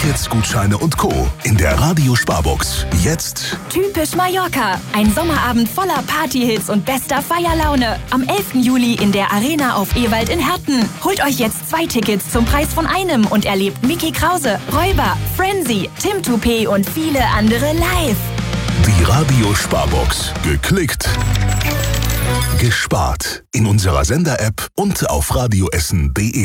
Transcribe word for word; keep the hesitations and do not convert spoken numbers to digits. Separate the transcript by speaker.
Speaker 1: Tickets, Gutscheine und Co. in der Radio Sparbox. Jetzt
Speaker 2: Typisch Mallorca. Ein Sommerabend voller Partyhits und bester Feierlaune. Am elften Juli in der Arena auf Ewald in Herten. Holt euch jetzt zwei Tickets zum Preis von einem und erlebt Mickey Krause, Räuber, Frenzy, Tim Toupé und viele andere live.
Speaker 1: die Radio Sparbox. Geklickt, gespart. In unserer Sender-App und auf radioessen punkt de.